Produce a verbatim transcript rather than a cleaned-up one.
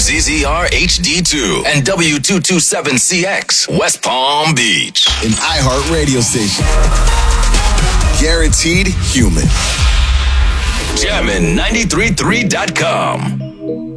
Z Z R H D two and W two twenty-seven C X, West Palm Beach. An iHeart radio station. Guaranteed human. Jammin' ninety-three point three dot com.